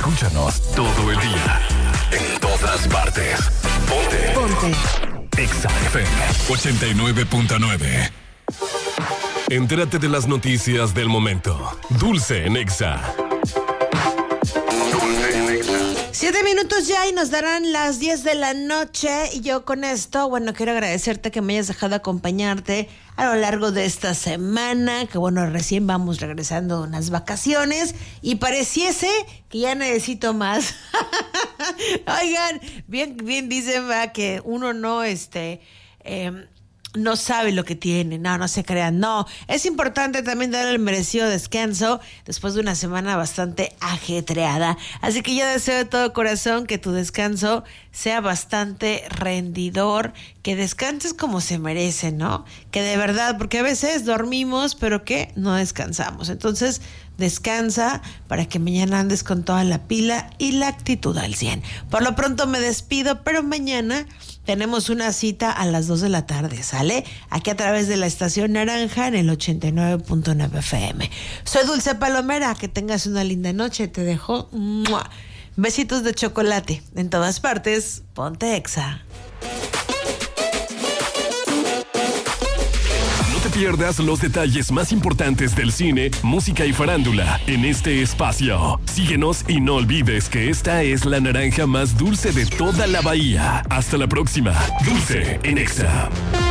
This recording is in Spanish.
Escúchanos todo el día, en todas partes. Ponte. Exa FM 89.9. Entérate de las noticias del momento. Dulce en Exa. 7 minutos ya y nos darán las 10 de la noche. Y yo con esto, bueno, quiero agradecerte que me hayas dejado acompañarte a lo largo de esta semana, que bueno, recién vamos regresando de unas vacaciones y pareciese que ya necesito más. Oigan, bien dicen, ¿verdad?, que uno no sabe lo que tiene. No se crean. No, es importante también dar el merecido descanso después de una semana bastante ajetreada. Así que yo deseo de todo corazón que tu descanso sea bastante rendidor, que descanses como se merece, ¿no? Que de verdad, porque a veces dormimos, pero que no descansamos. Entonces, descansa para que mañana andes con toda la pila y la actitud al 100. Por lo pronto me despido, pero mañana tenemos una cita a las 2 de la tarde, ¿sale? Aquí a través de la estación Naranja en el 89.9 FM. Soy Dulce Palomera, que tengas una linda noche, te dejo ¡mua! Besitos de chocolate. En todas partes, ponte Exa. No te pierdas los detalles más importantes del cine, música y farándula en este espacio. Síguenos y no olvides que esta es la naranja más dulce de toda la bahía. Hasta la próxima. Dulce en Exa.